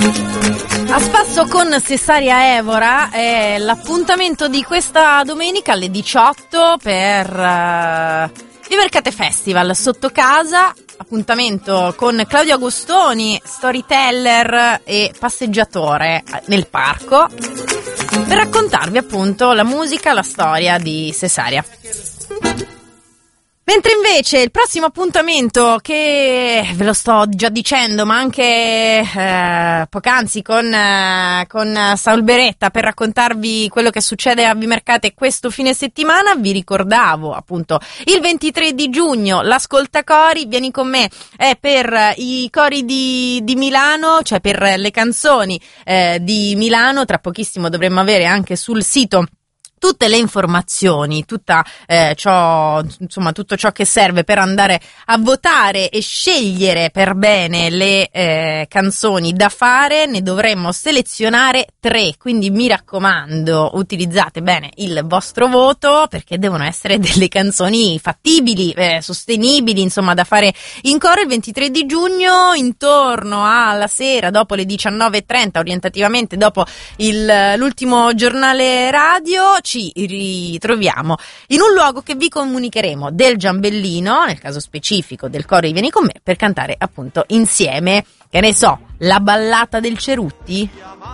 A spasso con Cessaria Evora è l'appuntamento di questa domenica alle 18 per il Mercate Festival sotto casa. Appuntamento con Claudio Agostoni, storyteller e passeggiatore nel parco, per raccontarvi appunto la musica, la storia di Cessaria. Mentre invece il prossimo appuntamento, che ve lo sto già dicendo, ma anche poc'anzi con Saul Beretta, per raccontarvi quello che succede a Vimercate questo fine settimana, vi ricordavo appunto il 23 di giugno l'Ascoltacori, vieni con me, è per i cori di Milano, cioè per le canzoni di Milano. Tra pochissimo dovremmo avere anche sul sito tutte le informazioni, tutto ciò che serve per andare a votare e scegliere per bene le canzoni da fare. Ne dovremmo selezionare 3, quindi mi raccomando, utilizzate bene il vostro voto, perché devono essere delle canzoni fattibili, sostenibili, insomma, da fare in coro il 23 di giugno, intorno alla sera, dopo le 19:30, orientativamente dopo l'ultimo giornale radio. Ci ritroviamo in un luogo che vi comunicheremo del Giambellino, nel caso specifico del coro di Vieni con me, per cantare appunto insieme, che ne so, la ballata del Cerutti.